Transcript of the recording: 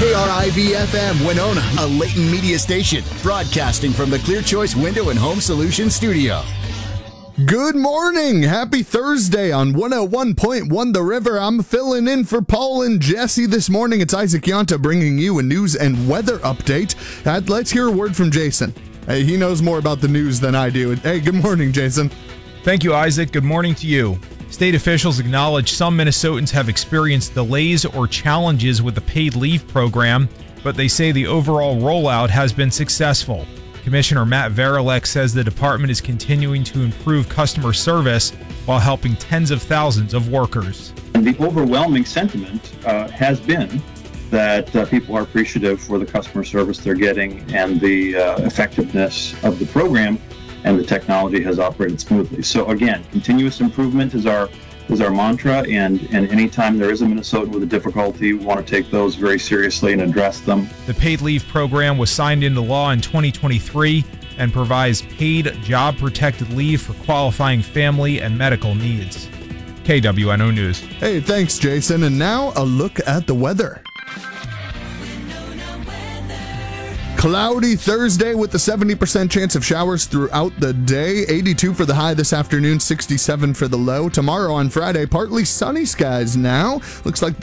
KRIV-FM Winona, a Layton media station, broadcasting from the Clear Choice Window and Home Solutions studio. Good morning. Happy Thursday on 101.1 The River. I'm filling in for Paul and Jesse this morning. It's Isaac Yonta bringing you a news and weather update. Let's hear a word from Jason. He knows more about the news than I do. Hey, good morning, Jason. Thank you, Isaac. Good morning to you. State officials acknowledge some Minnesotans have experienced delays or challenges with the paid leave program, but they say the overall rollout has been successful. Commissioner Matt Varilek says the department is continuing to improve customer service while helping tens of thousands of workers. And the overwhelming sentiment has been that people are appreciative for the customer service they're getting and the effectiveness of the program, and the technology has operated smoothly. So again, continuous improvement is our mantra, and anytime there is a Minnesotan with a difficulty, we want to take those very seriously and address them. The paid leave program was signed into law in 2023 and provides paid job-protected leave for qualifying family and medical needs. KWNO News. Hey, thanks, Jason. And now a look at the weather. Cloudy Thursday with a 70% chance of showers throughout the day. 82 for the high this afternoon, 67 for the low. Tomorrow on Friday, partly sunny skies now. Looks like